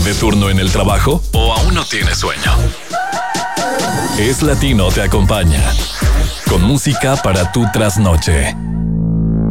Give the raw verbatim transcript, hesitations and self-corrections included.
¿De turno en el trabajo o aún no tienes sueño? Es Latino te acompaña con música para tu trasnoche.